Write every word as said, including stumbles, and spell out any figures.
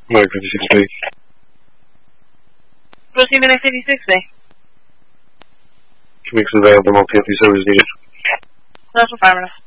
Mike fifty-six B. Proceed to next fifty-six B. Can we convey the multi-empty service needed? That's affirmative.